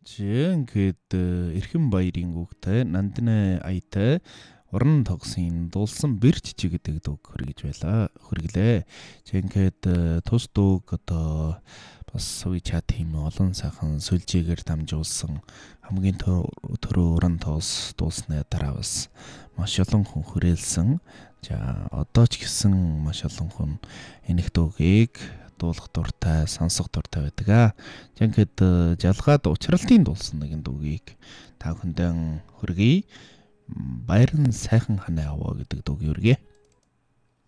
Ингээд эрхэм баярын үгтэй нандина аятай уран тогсын дулсан бэрч чи гэдэг үг хүргэлээ. Ингээд тус дүүг одоо бас WeChat тийм олон сайхан сүлжээгээр дамжуулсан хамгийн түрүү уран тоос дуулсны дараа бас маш олон хүн хүрээлсэн. За одоо ч гэсэн маш олон хүн энэх дүүгийг дуулах дуртай, сонсох дуртай байдаг аа. Ингээд жалгаад учралтын дуулсан нэгэн дүүгийг та бүхэндээ хүргэе. Баярн сайхан ханаа аваа гэдэг дүүг өргөе.